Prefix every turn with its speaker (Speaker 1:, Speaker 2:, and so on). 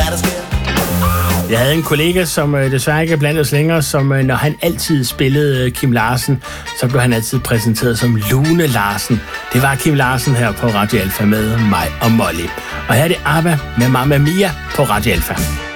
Speaker 1: Jeg havde en kollega, som desværre ikke er blandt os længere, som når han altid spillede Kim Larsen, så blev han altid præsenteret som Lune Larsen. Det var Kim Larsen her på Radio Alfa med mig og Molly. Og her er det ABBA med Mamma Mia på Radio Alfa.